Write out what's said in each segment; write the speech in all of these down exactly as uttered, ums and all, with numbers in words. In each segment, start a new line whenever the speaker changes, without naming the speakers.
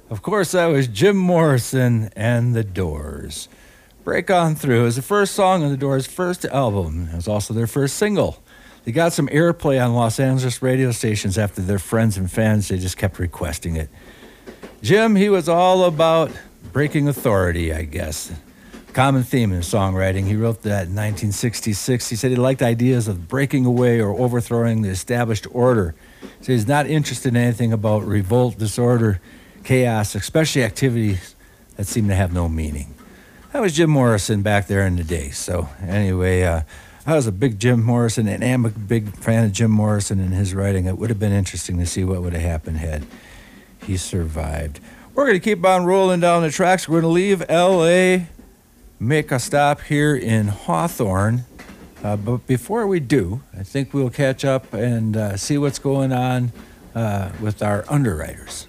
Of course, that was Jim Morrison and the Doors. Break On Through is the first song on the Doors' first album. It was also their first single. They got some airplay on Los Angeles radio stations after their friends and fans, they just kept requesting it. Jim, he was all about breaking authority, I guess. Common theme in his songwriting. He wrote that in nineteen sixty-six. He said he liked ideas of breaking away or overthrowing the established order. He said he's not interested in anything about revolt, disorder, chaos, especially activities that seem to have no meaning. That was Jim Morrison back there in the day. So anyway, uh, I was a big Jim Morrison and am a big fan of Jim Morrison and his writing. It would have been interesting to see what would have happened had he survived. We're going to keep on rolling down the tracks. We're going to leave L A, make a stop here in Hawthorne. Uh, but before we do, I think we'll catch up and uh, see what's going on uh, with our underwriters.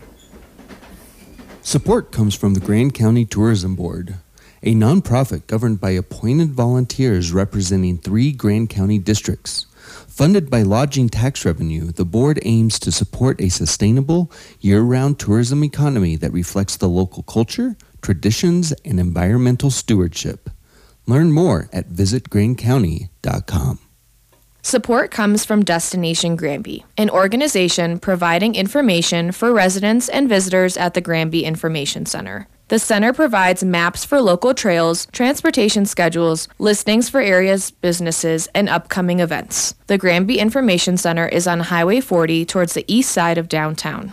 Support comes from the Grand County Tourism Board, a nonprofit governed by appointed volunteers representing three Grand County districts. Funded by lodging tax revenue, the board aims to support a sustainable, year-round tourism economy that reflects the local culture, traditions, and environmental stewardship. Learn more at visit grand county dot com.
Support comes from Destination Granby, an organization providing information for residents and visitors at the Granby Information Center. The center provides maps for local trails, transportation schedules, listings for areas, businesses, and upcoming events. The Granby Information Center is on Highway forty towards the east side of downtown.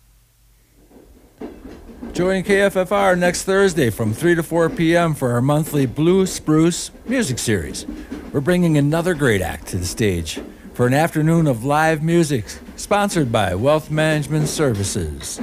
Join K F F R next Thursday from three to four p.m. for our monthly Blue Spruce music series. We're bringing another great act to the stage for an afternoon of live music sponsored by Wealth Management Services.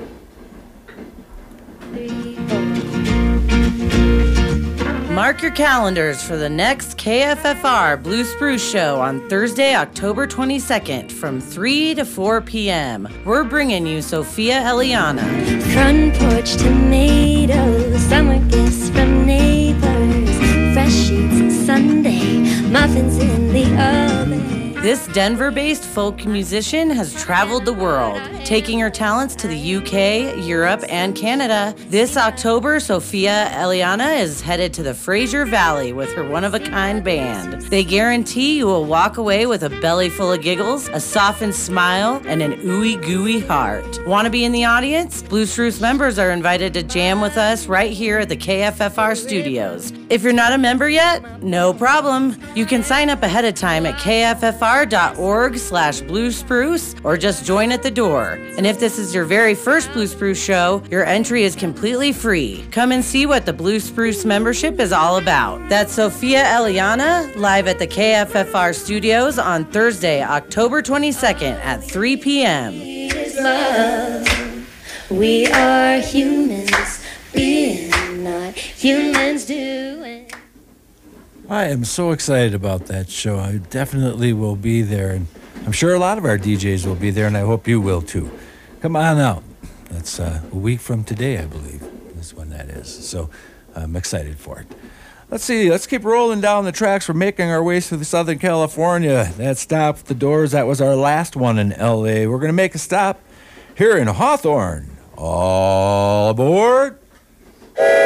Mark your calendars for the next K F F R Blue Spruce Show on Thursday, October twenty-second from three to four p.m. We're bringing you Sophia Eliana.
Front porch tomatoes, summer gifts from neighbors, fresh sheets Sunday, muffins in the oven.
This Denver-based folk musician has traveled the world, taking her talents to the U K, Europe, and Canada. This October, Sophia Eliana is headed to the Fraser Valley with her one-of-a-kind band. They guarantee you will walk away with a belly full of giggles, a softened smile, and an ooey-gooey heart. Want to be in the audience? Blue Spruce members are invited to jam with us right here at the K F F R studios. If you're not a member yet, no problem. You can sign up ahead of time at K F F R dot org slash Blue Spruce or just join at the door. And if this is your very first Blue Spruce show, your entry is completely free. Come and see what the Blue Spruce membership is all about. That's Sophia Eliana live at the K F F R studios on Thursday, October twenty-second at three p.m.
Love. We are humans being not humans doing.
I am so excited about that show. I definitely will be there, and I'm sure a lot of our D Js will be there, and I hope you will too. Come on out. That's uh, a week from today, I believe, is when that is. So I'm excited for it. Let's see. Let's keep rolling down the tracks. We're making our way through Southern California. That stop, the Doors, that was our last one in L A. We're going to make a stop here in Hawthorne. All aboard.